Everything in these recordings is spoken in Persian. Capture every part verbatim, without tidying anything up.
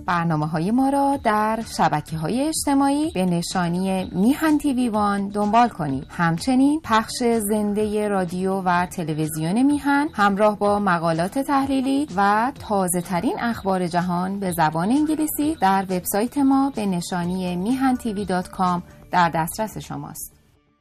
برنامه‌های ما را در شبکه‌های اجتماعی به نشانی میهن تیوی وان دنبال کنید. همچنین پخش زنده رادیو و تلویزیون میهن همراه با مقالات تحلیلی و تازه‌ترین اخبار جهان به زبان انگلیسی در وبسایت ما به نشانی میهن تیوی دات کام در دسترس شماست.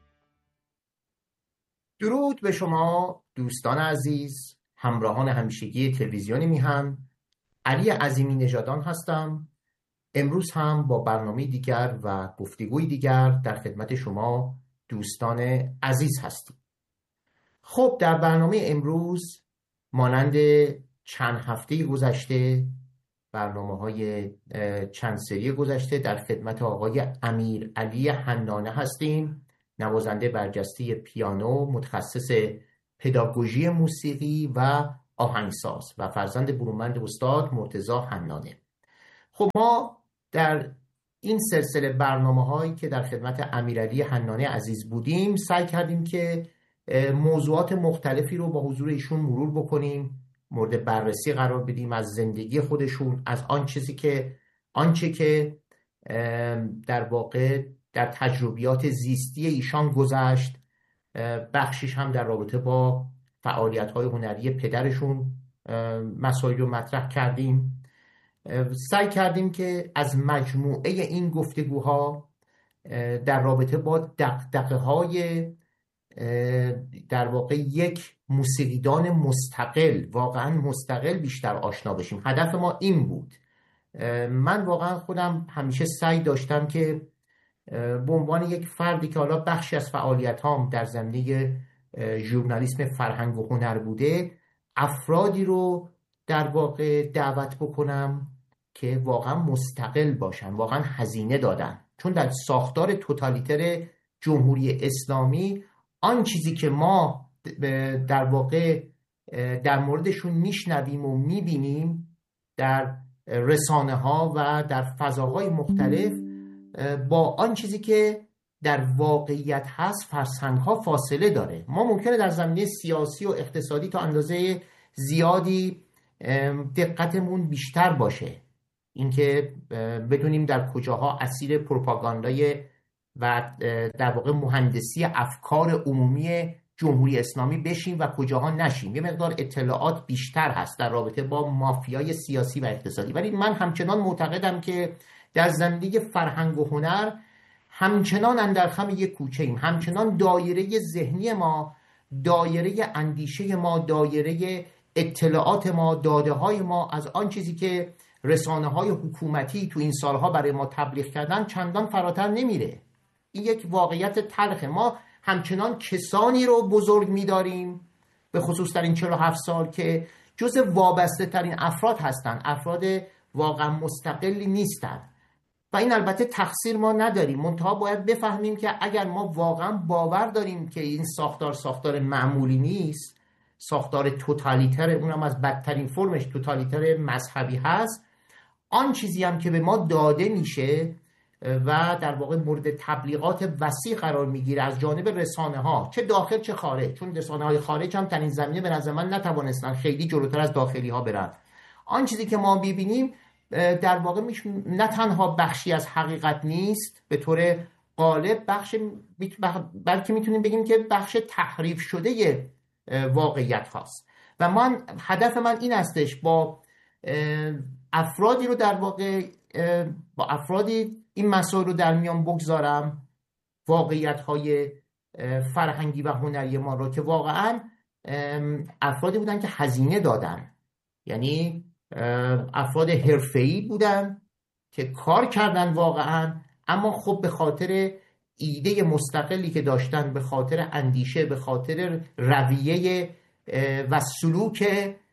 درود به شما دوستان عزیز، همراهان همیشگی تلویزیون میهن. علی عظیمی نژادان هستم. امروز هم با برنامه دیگر و گفتگوی دیگر در خدمت شما دوستان عزیز هستیم. خب در برنامه امروز مانند چند هفته گذشته، برنامه‌های چند سری گذشته، در خدمت آقای امیرعلی حنانه هستیم، نوازنده برجسته پیانو، متخصص پداگوژی موسیقی و آهنگساز و فرزند برومند استاد مرتضی حنانه. خب ما در این سلسله برنامه‌هایی که در خدمت امیرعلی حنانه عزیز بودیم سعی کردیم که موضوعات مختلفی رو با حضور ایشون مرور بکنیم، مورد بررسی قرار بدیم، از زندگی خودشون، از آن چیزی که آنچه که در واقع در تجربیات زیستی ایشان گذشت، بخشش هم در رابطه با فعالیت‌های هنری پدرشون مسائل رو مطرح کردیم. سعی کردیم که از مجموعه این گفتگوها در رابطه با دغدغه‌های در واقع یک موسیقیدان مستقل، واقعا مستقل بیشتر آشنا بشیم. هدف ما این بود. من واقعا خودم همیشه سعی داشتم که به عنوان یک فردی که حالا بخشی از فعالیتام در زمینه ژورنالیسم فرهنگ و هنر بوده، افرادی رو در واقع دعوت بکنم که واقعا مستقل باشن، واقعا هزینه دادن. چون در ساختار توتالیتر جمهوری اسلامی آن چیزی که ما در واقع در موردشون میشنویم و میبینیم در رسانه ها و در فضاهای مختلف با آن چیزی که در واقعیت هست فرسنگ ها فاصله داره. ما ممکنه در زمینه سیاسی و اقتصادی تا اندازه زیادی دقتمون بیشتر باشه، اینکه بدونیم در کجاها اسیر پروپاگاندای و در واقع مهندسی افکار عمومی جمهوری اسلامی بشیم و کجاها نشیم. یه مقدار اطلاعات بیشتر هست در رابطه با مافیای سیاسی و اقتصادی، ولی من همچنان معتقدم که در زمینه فرهنگ و هنر همچنان اندر خم یک کوچه ایم، همچنان دایره ذهنی ما، دایره اندیشه ما، دایره اطلاعات ما، داده های ما از آن چیزی که رسانه های حکومتی تو این سالها برای ما تبلیغ کردن چندان فراتر نمیره. این یک واقعیت تلخه. ما همچنان کسانی رو بزرگ می‌داریم، به خصوص در این چهل و هفت سال، که جز وابسته ترین افراد هستند، افراد واقعا مستقلی نیستند. و این البته تقصیر ما نداریم، منتها باید بفهمیم که اگر ما واقعا باور داریم که این ساختار ساختار معمولی نیست، ساختار توتالیتر، اونم از بدترین فرمش توتالیتر مذهبی هست، آن چیزی هم که به ما داده میشه و در واقع مورد تبلیغات وسیع قرار میگیره از جانب رسانه ها، چه داخل چه خارج، چون رسانه های خارج هم در این زمینه به نظر من نتوانستن خیلی جلوتر از داخلی ها برن. آن چیزی که ما ببینیم در واقع نه تنها بخشی از حقیقت نیست به طور غالب، بخش بلکه میتونیم بگیم که بخش تحریف شده واقعیت هاست. و من هدف من این هستش با افرادی رو در واقع با افرادی این مسائل رو در میان بگذارم، واقعیت های فرهنگی و هنری ما رو، که واقعا افرادی بودن که هزینه دادن، یعنی افراد حرفه‌ای بودن که کار کردن واقعا، اما خب به خاطر ایده مستقلی که داشتن، به خاطر اندیشه، به خاطر رویه و سلوک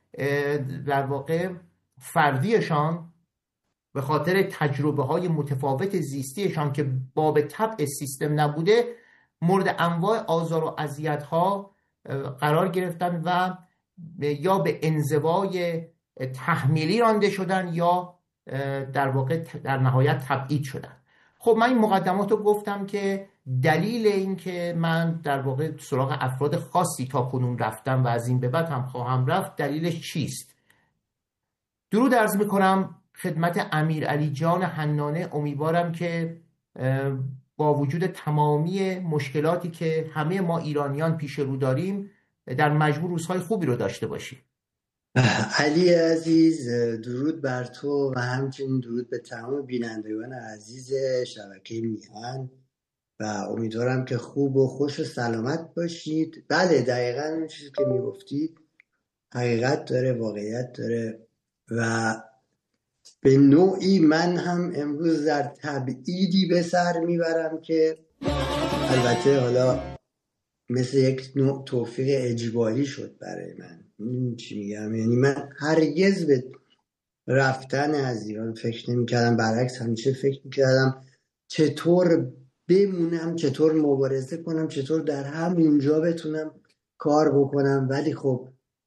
در واقع فردیشان، به خاطر تجربه های متفاوت زیستیشان که باب طبع سیستم نبوده، مورد انواع آزار و اذیت ها قرار گرفتن و یا به انزوای تحمیلی رانده شدن یا در واقع در نهایت تبعید شدن. خب من این مقدمات رو گفتم که دلیل این که من در واقع سراغ افراد خاصی تا کنون رفتم و از این به بعد هم خواهم رفت، دلیلش چیست؟ درود عرض میکنم خدمت امیرعلی جان حنانه. امیدوارم که با وجود تمامی مشکلاتی که همه ما ایرانیان پیش رو داریم در مجموع روزهای خوبی رو داشته باشیم. علی عزیز، درود بر تو و همچنین درود به تمام بینندگان عزیز شبکه میهن و امیدوارم که خوب و خوش و سلامت باشید. بله، دقیقاً اون چیزی که میگفتید حقیقت داره، واقعیت داره و به نوعی من هم امروز در تبعیدی به سر میبرم که البته حالا مثل یک نوع توفیق اجباری شد برای من. میدونی چی میگم؟ یعنی من هرگز به رفتن از ایران فکر نمی کردم، برعکس همیشه فکر می کردم چطور بمونم، چطور مبارزه کنم، چطور در همونجا بتونم کار بکنم. ولی خب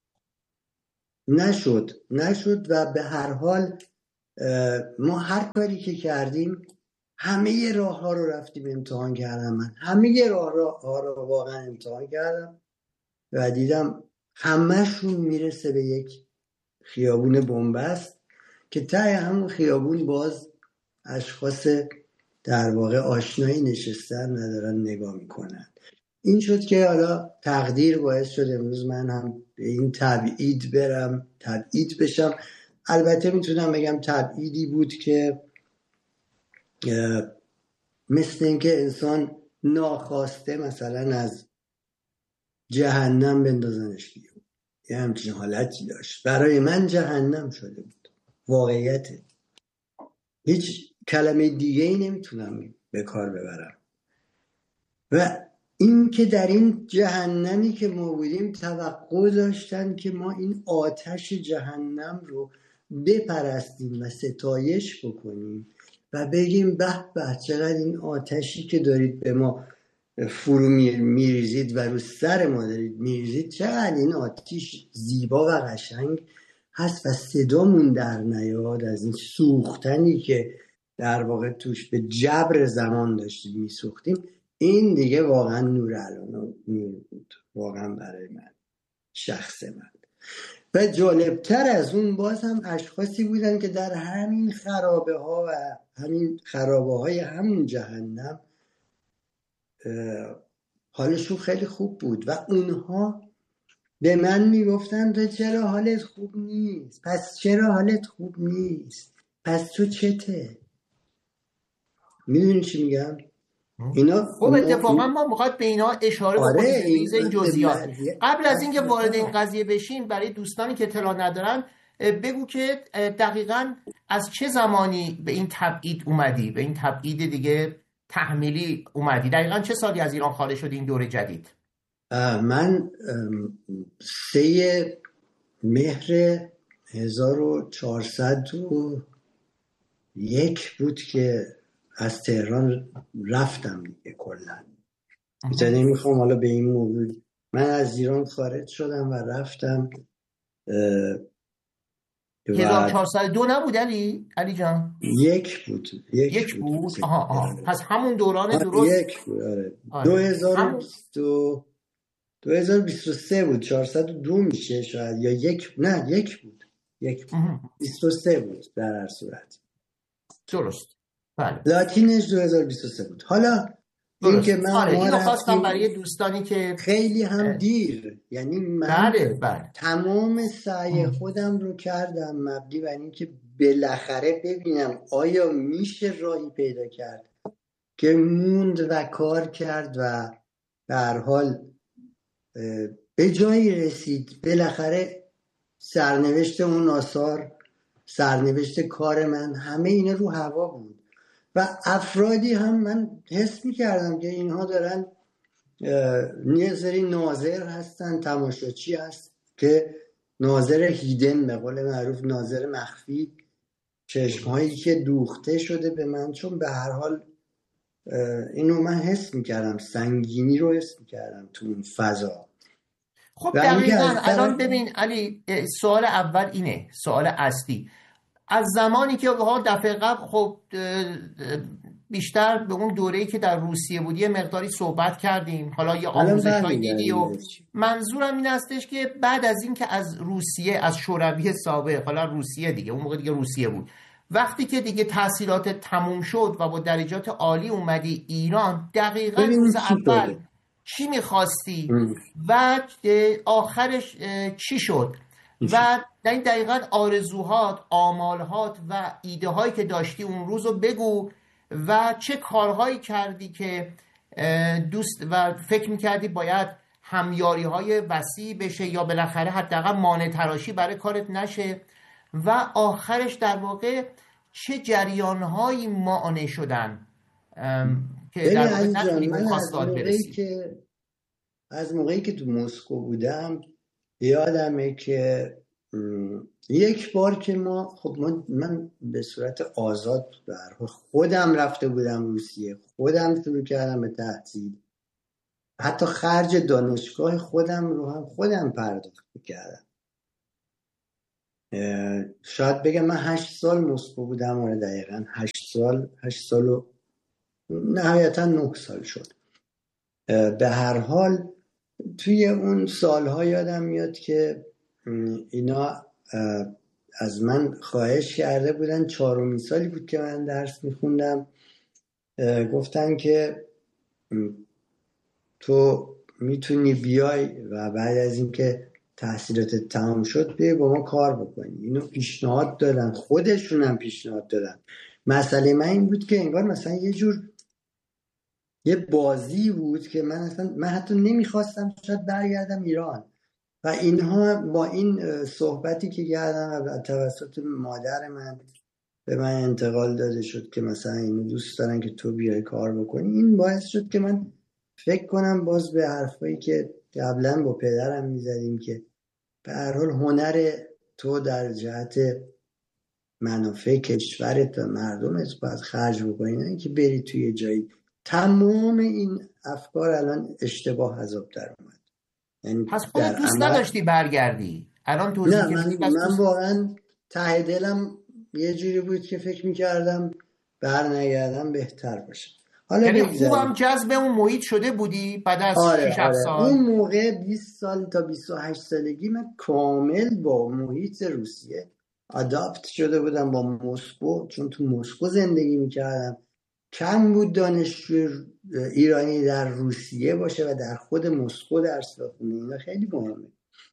نشد نشد و به هر حال ما هر کاری که کردیم همه راه ها رو رفتیم امتحان کردم. من همه راه ها رو واقعا امتحان کردم و دیدم همه‌شون میرسه به یک خیابون بنبست که ته همون خیابون باز اشخاص در واقع آشنایی نشستن و دارن نگاه میکنن. این شد که حالا تقدیر باعث شد امروز من هم به این تبعید برم، تبعید بشم. البته میتونم بگم تبعیدی بود که مثل اینکه انسان ناخواسته مثلا از جهنم بندازنش بیرون، یه همچین حالتی داشت. برای من جهنم شده بود، واقعیته. هیچ کلمه دیگه ای نمیتونم به کار ببرم. و این که در این جهنمی که ما بودیم توقع داشتن که ما این آتش جهنم رو بپرستیم و ستایش بکنیم و بگیم به به چقدر این آتشی که دارید به ما فرو میریزید و رو سر ما دارید میریزید، چقدر این آتش زیبا و قشنگ هست و صدامون در نیاد از این سوختنی که در واقع توش به جبر زمان داشتیم میسوختیم. این دیگه واقعا نور الان نور بود واقعا برای من، شخص من. و جالبتر از اون باز هم اشخاصی بودن که در همین خرابه ها و همین خرابه های همون جهنم حالشون خیلی خوب بود و اونها به من میگفتن تو چرا حالت خوب نیست؟ پس چرا حالت خوب نیست؟ پس تو چته؟ میدونی چی میگم؟ اینا خب اتفاقا ما میخواد به اینا اشاره آره بکنیم این جزئیات. قبل از اینکه وارد این قضیه بشیم، برای دوستانی که اطلاع ندارن بگو که دقیقاً از چه زمانی به این تبعید اومدی، به این تبعید دیگه تحمیلی اومدی؟ دقیقاً چه سالی از ایران خارج شدی این دوره جدید؟ من سه مهر هزار و چهارصد و یک بود که از تهران رفتم دیگه. کلا مثلا نمیخوام حالا به این موضوع، من از ایران خارج شدم و رفتم. هزار و چهارصد و دو نبود علی علی جان؟ یک بود یک, یک بود, بود. آها آها. پس همون دوران درست یک بود. آره دو هزار و بیست و سه بود. چهارصد و دو میشه شاید، یا یک، نه یک بود یک بود. بیست و سه بود در هر صورت. درست. بله. لاتینش دو هزار و بیست و سه بود. حالا این که من آره اینو خواستم برای دوستانی که خیلی هم دیر، یعنی من بله بله. تمام سعی خودم رو کردم مبنی بر این که بالاخره ببینم آیا میشه راهی پیدا کرد که موند و کار کرد و به هر حال به جایی رسید. بالاخره سرنوشت اون آثار، سرنوشت کار من، همه اینا رو هوا بود و افرادی هم من حس می‌کردم که اینها دارن یه سری ناظر هستن، تماشاچی هست که ناظر هیدن، به قول معروف ناظر مخفی، چشم‌هایی که دوخته شده به من، چون به هر حال اینو من حس می‌کردم، سنگینی رو حس می‌کردم تو اون فضا. خب دقیقاً الان ببین علی، سوال اول اینه، سوال اصلی، از زمانی که دفعه قبل خب بیشتر به اون دوره‌ای که در روسیه بودی یه مقداری صحبت کردیم، حالا یه آموزش‌های دیدی و منظورم این هستش که بعد از این که از روسیه، از شوروی سابق، حالا روسیه دیگه، اون موقع دیگه روسیه بود، وقتی که دیگه تحصیلات تموم شد و با درجات عالی اومدی ایران، دقیقا روز اول چی میخواستی و آخرش چی شد و در این دقیقا آرزوهات، آمالهات و ایده هایی که داشتی اون روز رو بگو و چه کارهایی کردی که دوست و فکر میکردی باید همیاری های وسیع بشه یا بالاخره حداقل مانع تراشی برای کارت نشه و آخرش در واقع چه جریان هایی مانع شدن که در واقع نتونی به خواستات برسی. که از موقعی که تو مسکو بودم یادمه که یک بار که ما خب من, من به صورت آزاد در خودم رفته بودم روسیه، خودم شروع کردم به تحصیل، حتی خرج دانشگاه خودم رو هم خودم پرداخت کردم. شاید بگم من هشت سال مسکو بودم. آره دقیقا هشت سال هشت سال و نهایتا نه سال شد. به هر حال توی اون سالها یادم میاد که اینا از من خواهش کرده بودن، چهارمین سالی بود که من درس میخوندم، گفتن که تو میتونی بیای و بعد از اینکه تحصیلات تمام شد بیای با ما کار بکنی. اینو پیشنهاد دادن، خودشون هم پیشنهاد دادن. مسئله من این بود که انگار مثلا یه جور یه بازی بود که من اصلا من حتی نمیخواستم شاید برگردم ایران و اینها با این صحبتی که کردن و توسط مادر من به من انتقال داده شد که مثلا اینو دوست دارن که تو بیای کار بکنی، این باعث شد که من فکر کنم باز به حرفایی که قبلا با پدرم میزدیم که به هر حال هنر تو در جهت منافع کشورت و مردمت باید خرج بکنی، نه که بری توی جایی. تمام این افکار الان اشتباه حساب در اومد. یعنی پس خودت دوست نداشتی برگردی؟ الان توضیح نه من, من واقعا ته دلم یه جوری بود که فکر میکردم برنگردم بهتر باشه. حالا یعنی خوبم جذب اون محیط شده بودی بعد از آره شش آره. سال؟ اون موقع بیست سال تا بیست و هشت سالگی من کامل با محیط روسیه آداپت شده بودم، با مسکو، چون تو مسکو زندگی میکردم. کم بود دانشجو ایرانی در روسیه باشه و در خود مسکو درس بخونه. اینا خیلی مهمه.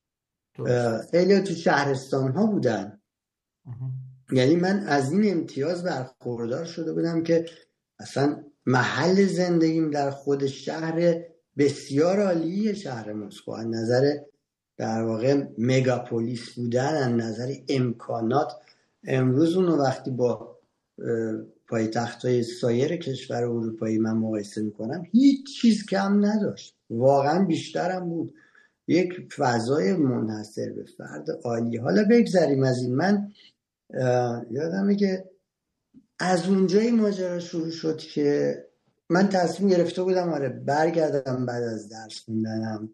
خیلی تو شهرستان ها بودن. یعنی من از این امتیاز برخوردار شده بودم که اصلا محل زندگیم در خود شهر بسیار عالیه، شهر مسکو، از نظر در واقع مگاپولیس بودن، از نظر امکانات. امروز اونو وقتی با پایتخت‌های سایر کشور اروپایی من مقایسه میکنم، هیچ چیز کم نداشت، واقعا بیشترم بود. یک فضای منحصر به فرد عالی. حالا بگذریم از این. من یادمه که از اونجایی ماجرا شروع شد که من تصمیم گرفته بودم آره برگردم بعد از درس خوندنم.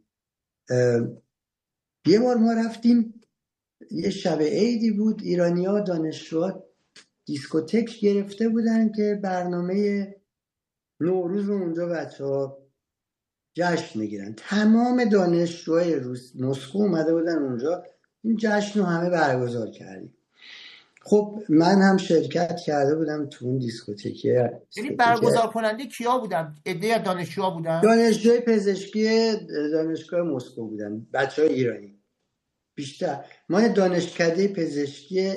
یه بار ما رفتیم، یه شب عیدی بود، ایرانی‌ها دانشجوها دیسکوتک گرفته بودن که برنامه نوروز اونجا بچه‌ها جشن میگیرن. تمام دانشجوهای روس مسکو اومده بودن اونجا، این جشن رو همه برگزار کردیم. خب من هم شرکت کرده بودم تو اون دیسکوتک. یعنی برگزار کننده کیا بودن؟ عده از دانشجوها بودن؟ دانشجوی پزشکی دانشگاه مسکو بودن، بچه‌های ایرانی بیشتر. ما دانشکده پزشکی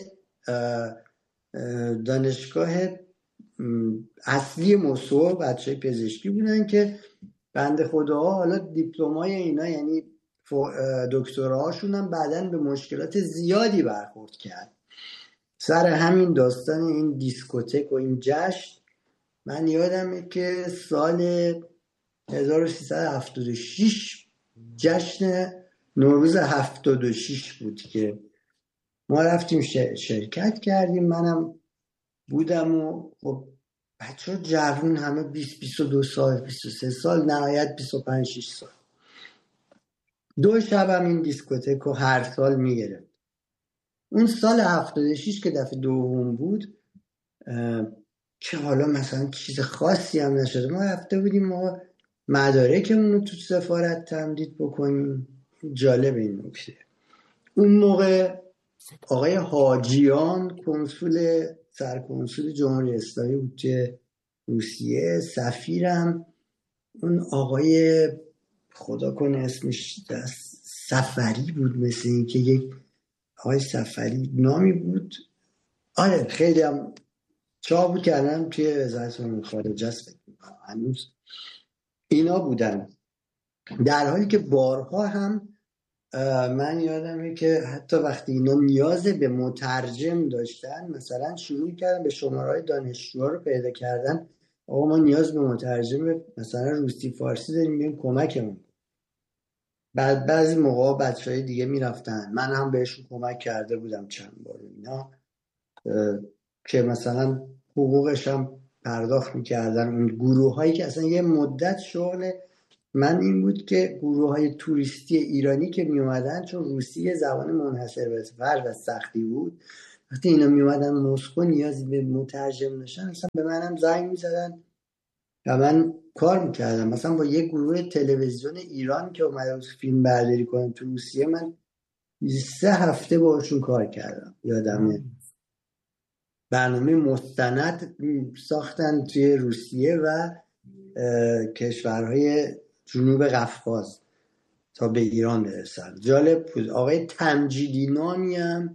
دانشگاه اصلی مسکو بچه‌های پزشکی بودن که بنده خداها حالا دیپلمای اینا یعنی دکتراهاشون هم بعداً به مشکلات زیادی برخورد کرد. سر همین داستان این دیسکوتک و این جشن من یادمه که سال هزار و سیصد و هفتاد و شش جشن نوروز هفتاد و شش بود که ما رفتیم شرکت کردیم. منم بودم و خب بچه ها جوون همه بیست بیست و دو سال، بیست و سه سال، نهایت بیست و پنج شش سال. دو شبم این دیسکوتک رو هر سال میگرفت. اون سال هفتاد و شش که دفعه دوم بود که حالا مثلا چیز خاصی هم نشده، ما رفته بودیم ما مدارکمون رو تو سفارت تمدید بکنیم. جالب این نکته، اون موقع آقای حاجیان کنسول سرکنسول جمهوری اسلامی بود توی روسیه، سفیرم اون آقای خدا کنه اسمش سفری بود، مثل این که یک آقای سفری نامی بود. آره خیلی هم چا بود کردن توی وزارت امور خارجه است هنوز اینا بودن. در حالی که بارها هم من یادمه که حتی وقتی اینا نیاز به مترجم داشتن مثلا شروع کردن به شماره‌های دانشجوها رو پیدا کردن، آقا ما نیاز به مترجم مثلا روسی فارسی داریم بیاین کمکمون. بعد بعضی موقع بچهای دیگه میرفتن، من هم بهشون کمک کرده بودم چند بار اینا که مثلا حقوقش هم پرداخت میکردن. اون گروه هایی که اصلا یه مدت شغل من این بود که گروه های توریستی ایرانی که می اومدن، چون روسی زبان منحصر به فرد و سختی بود، وقتی اینا می اومدن مسکو نیازی به مترجم داشتن اصلا به منم زنگ می زدن و من کار میکردم. مثلا با یک گروه تلویزیون ایران که اومده بود فیلم برداری کنه تو روسیه، من سه هفته باشون کار کردم. یادمه برنامه مستند ساختن توی روسیه و کشورهای جنوب قفقاز تا به ایران برسن. جالب بود. آقای تمجیدی نامی هم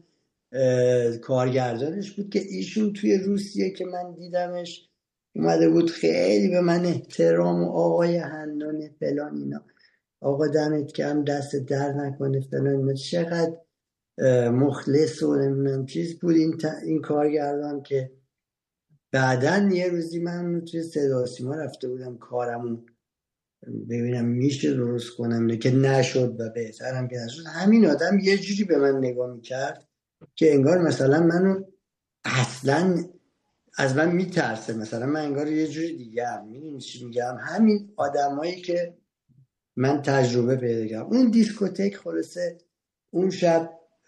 کارگردانش بود که ایشون توی روسیه که من دیدمش اومده بود، خیلی به من احترام و آقای حنان فلان اینا، آقا دمت گرم دست در نکنه فلان اینا، چقدر مخلص و نمیدونم چیز بود این, این کارگردان. که بعدن یه روزی من توی صدا و سیما رفته بودم کارمون ببینم میشه درست کنم نه، که نشد و بهترم که نشد. همین آدم یه جوری به من نگاه میکرد که انگار مثلا منو اصلا از من میترسه، مثلا من انگار یه جوری دیگه هم میدونی چی میگم. همین آدمایی که من تجربه پیدا کردم. اون دیسکوتک خلاصه اون شب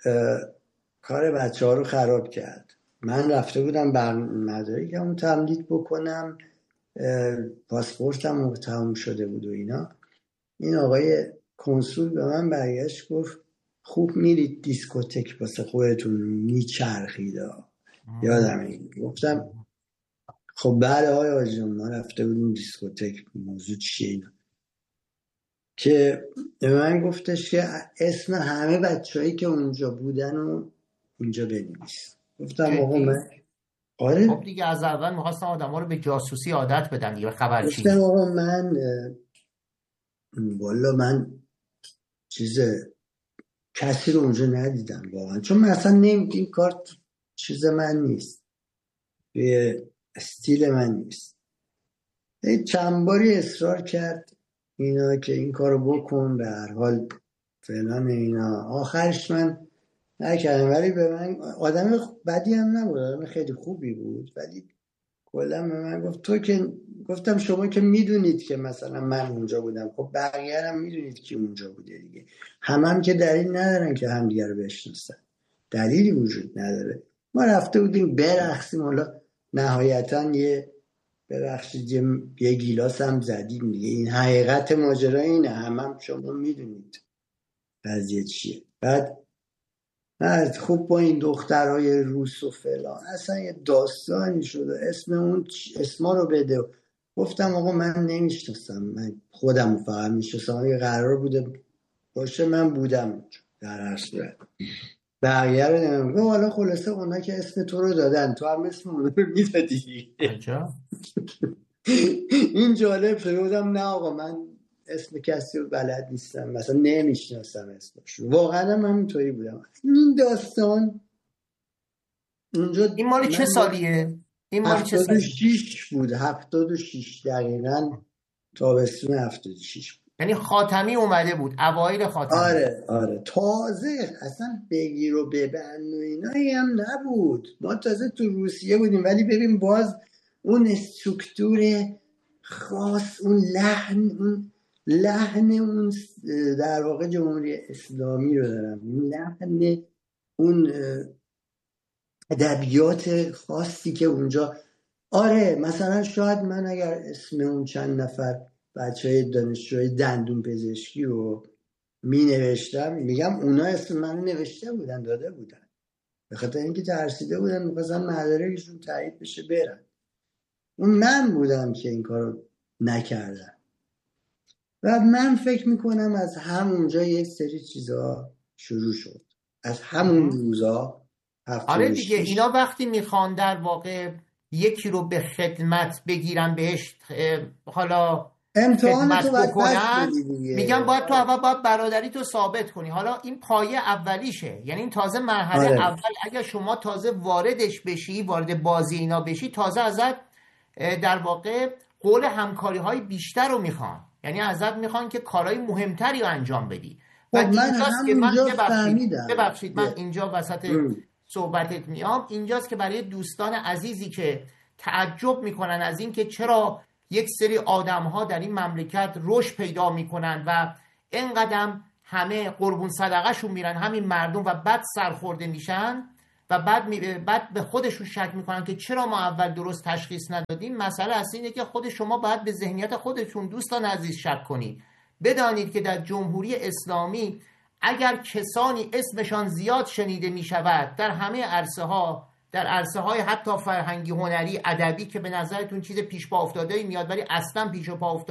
کار بچه ها رو خراب کرد. من رفته بودم بر مدارکم تمدید بکنم، پاسپورتم تموم شده بود و اینا. این آقای کنسول به من برگشت گفت خوب میرید دیسکوتک واسه خودتون میچرخید. یادمه گفتم خب بله آقای آجان ما رفته بودیم دیسکوتک، موضوع چیه اینا؟ که به من گفتش که اسم همه بچه‌هایی که اونجا بودن و اینجا بنویس. گفتم آقا من آره خب دیگه از اول می‌خواستم آدم‌ها رو به جاسوسی عادت بدن دیگه، خبرچینی. گفتم آقا من والا من چیز کسی رو اونجا ندیدم واقعا، چون من اصلا نمیدونم این کار چیز من نیست، به استیل من نیست. چند باری اصرار کرد اینا که این کارو بکن به هر حال فلان اینا. آخرش من نکردم، ولی به من آدم بدی هم نبود، آدم خیلی خوبی بود، ولی کلا به من گفت تو که، گفتم شما که میدونید که مثلا من اونجا بودم، خب بقیه هم میدونید که اونجا بوده دیگه، همه هم که دلیل ندارن که همدیگه رو بشناسن، دلیلی وجود نداره. ما رفته بودیم برقصیم، حالا نهایتا یه ببخشید یه, یه گیلاس هم زدیم دیگه. این حقیقت ماجرا اینه، همه هم شما میدونید قضیه چیه. بعد بعد خوب با این دخترهای روس و فلان اصلا یه داستانی شده، اسم اون اسما رو بده. گفتم آقا من نمیشناسم، من خودم رو فقط میشناسم، یه قرار بوده باشه من بودم در هر صورت، بقیه رو نمیدونم. حالا خلاصه اونا که اسم تو رو دادن تو هم اسم اون رو میدادی. این جالب شده. بودم نه آقا من اسم کسی رو بلد نیستم، مثلا نمیشناسم اسمش. واقعا من همینطوری بودم. این داستان اونجا این مال چه سالیه؟ این مال چه سالیه؟ هفتاد و شش بود، هفتاد و شش دقیقاً تابستون هفتاد و شش بود. یعنی خاتمی اومده بود، اوایل خاتمی. آره آره تازه اصلا بگیر و ببند و اینایی هم نبود. ما تازه تو روسیه بودیم، ولی ببین باز اون استرکتور خاص، اون لحن، اون لحن اون در واقع جمهوری اسلامی رو دارم، اون لحن اون ادبیات خاصی که اونجا. آره مثلا شاید من اگر اسم اون چند نفر بچهای دانشجوی دندون پزشکی رو می نوشتم، میگم اونا اسم من نوشته بودن، داده بودن. به خاطر اینکه ترسیده بودن می‌خواستن مدارکشون تایید بشه برن. اون من بودم که این کارو نکردم و من فکر میکنم از همونجا یک سری چیزا شروع شد، از همون روزا. آره دیگه، اینا وقتی میخوان در واقع یکی رو به خدمت بگیرن، بهش حالا امتحان تو بکنن، میگن باید تو اول باید برادری تو ثابت کنی. حالا این پایه اولیشه، یعنی این تازه مرحله آره. اول اگر شما تازه واردش بشی، وارد بازی اینا بشی، تازه ازت در واقع قول همکاری های بیشتر رو میخوان، یعنی ازت میخوان که کارهای مهمتری رو انجام بدی. و اینجاست که من ببخشید ببخشید من اینجا وسط ام. صحبتت میام، اینجاست که برای دوستان عزیزی که تعجب میکنن از این که چرا یک سری آدم ها در این مملکت رشد پیدا میکنن و اینقدر همه قربون صدقه شون میرن همین مردم و بعد سرخورده میشن و بعد می... بعد به خودشون شک میکنن که چرا ما اول درست تشخیص ندادیم. مسئله اصلی اینه که خود شما باید به ذهنیت خودتون دوستان عزیز شک کنید. بدانید که در جمهوری اسلامی اگر کسانی اسمشان زیاد شنیده میشود در همه عرصه ها، در عرصه های حتی فرهنگی، هنری، ادبی، که به نظرتون چیز پیش پا افتاده میاد ولی اصلا پیش پا افتاده